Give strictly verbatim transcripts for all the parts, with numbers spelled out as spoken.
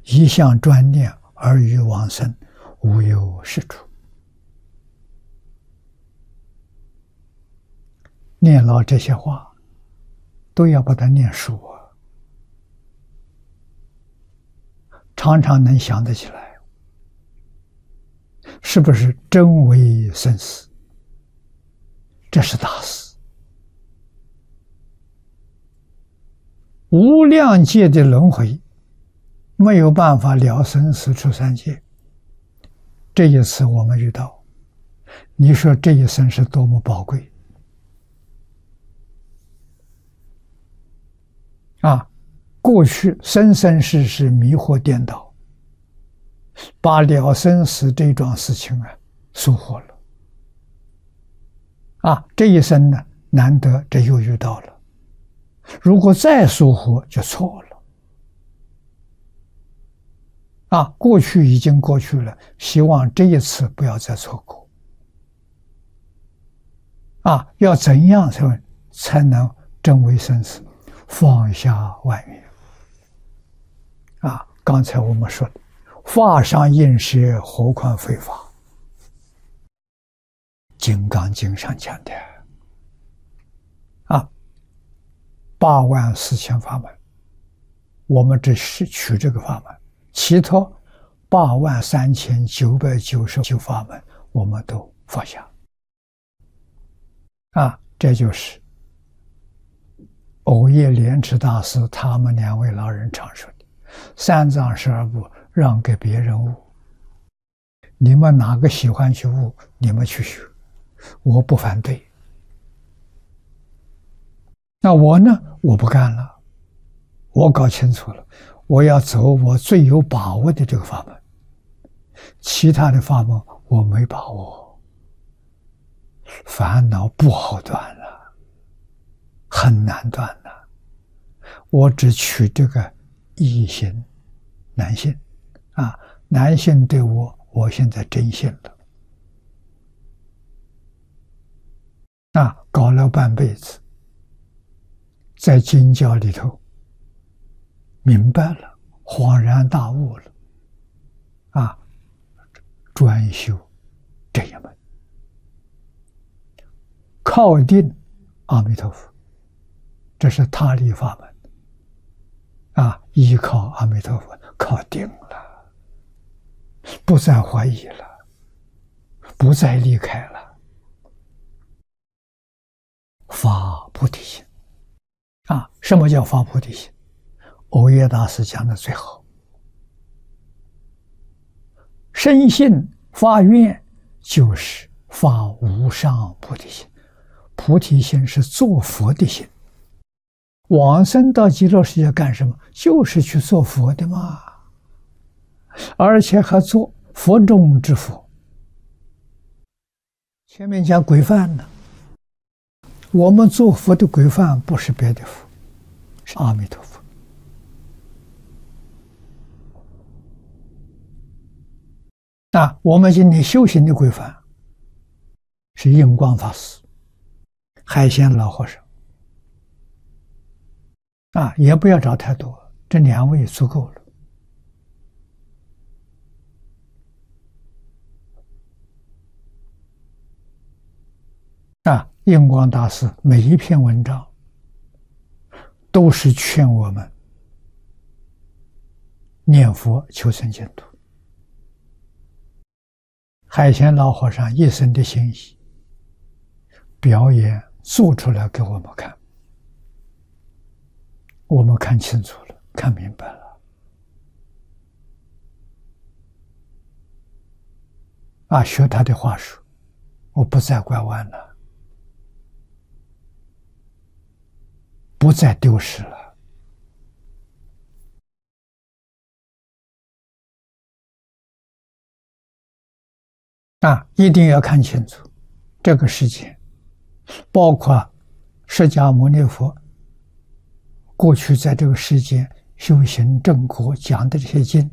一向专念而于往生，无有是处。念老这些话，都要把它念熟啊，常常能想得起来，是不是真为生死？这是大事。无量劫的轮回，没有办法了生死出三界。这一次我们遇到，你说这一生是多么宝贵啊！过去生生世世迷惑颠倒，把了生死这桩事情啊疏忽了啊！这一生呢，难得这又遇到了，如果再疏忽就错了啊！过去已经过去了，希望这一次不要再错过啊！要怎样才才能真为生死，放下万缘啊！刚才我们说的，法上应舍，何况非法？金刚经上讲的啊，八万四千法门，我们只是取这个法门，其他八万三千九百九十九法门，我们都放下啊！这就是藕叶莲池大师他们两位老人常说的：三藏十二部让给别人悟，你们哪个喜欢去悟，你们去学，我不反对。那我呢？我不干了，我搞清楚了，我要走我最有把握的这个法门，其他的法门我没把握，烦恼不好断了，很难断了。我只取这个易行难信啊，难信对我，我现在真信了啊，搞了半辈子，在经教里头明白了，恍然大悟了啊，专修这一门，靠定阿弥陀佛，这是他力法门啊，依靠阿弥陀佛，靠定了，不再怀疑了，不再离开了，发菩提心啊！什么叫发菩提心？藕叶大师讲的最好，深信发愿就是发无上菩提心，菩提心是做佛的心。往生到极乐世界干什么？就是去做佛的嘛，而且还做佛中之佛。前面讲规范呢，我们做佛的规范不是别的佛，是阿弥陀佛啊。我们今天修行的规范是印光法师、海鲜老和尚啊，也不要找太多，这两位足够了啊。印光大师每一篇文章都是劝我们念佛求生净土，海鲜老和尚一生的心意表演做出来给我们看，我们看清楚了，看明白了啊！学他的话术，我不再拐弯了，不再丢失了啊！一定要看清楚这个世界，包括释迦牟尼佛过去在这个世间修行正果讲的这些经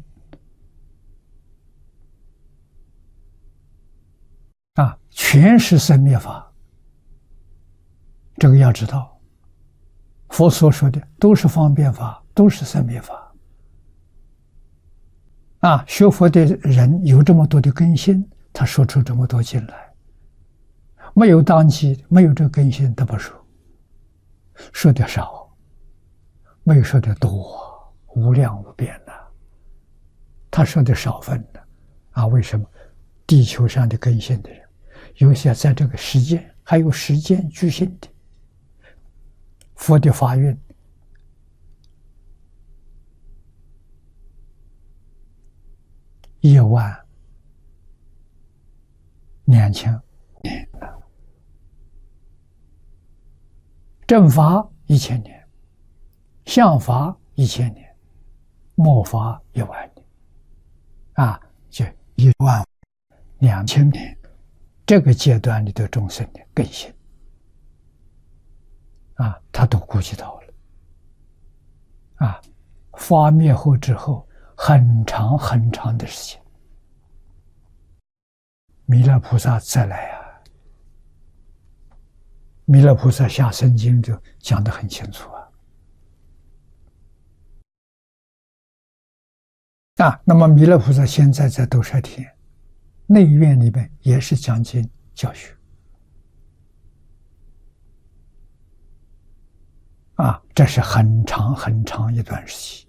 啊，全是生灭法。这个要知道，佛所说的都是方便法，都是生灭法啊，学佛的人有这么多的根性，他说出这么多经来。没有当机，没有这根性，他不说，说的少，没有说的多，无量无边的。他说的少分的，啊，为什么？地球上的根性的人，有些在这个时间还有时间局限的，佛的法运一万两千年了，正法一千年，相法一千年，末法一万年，啊，就一万两千年，这个阶段里的众生的根性，啊，他都顾及到了，啊，法灭后之后。很长很长的时间，弥勒菩萨再来啊！弥勒菩萨下生经就讲得很清楚啊。啊，那么弥勒菩萨现在在兜率天内院里面也是讲经教学啊，这是很长很长一段时期。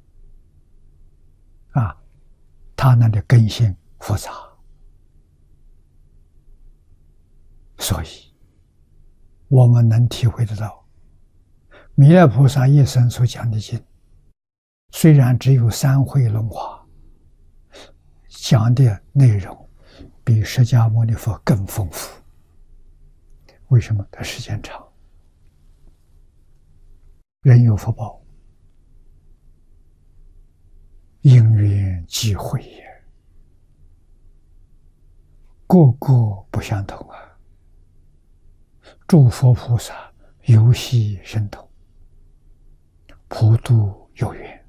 啊，他那的根性复杂，所以我们能体会得到，弥勒菩萨一生所讲的经，虽然只有三会轮华，讲的内容比释迦牟尼佛更丰富。为什么？它时间长，人有福报。因缘际会也，个个不相同啊！诸佛菩萨游戏神通，普度有缘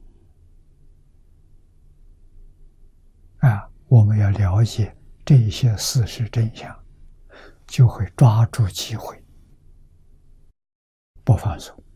啊！我们要了解这一些事实真相，就会抓住机会，不放松。